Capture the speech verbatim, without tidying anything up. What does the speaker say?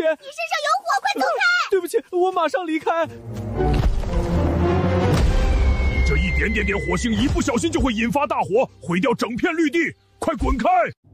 你身上有火，快走开！ 对不起，我马上离开。 这一点点点火星，一不小心就会引发大火，毁掉整片绿地，快滚开！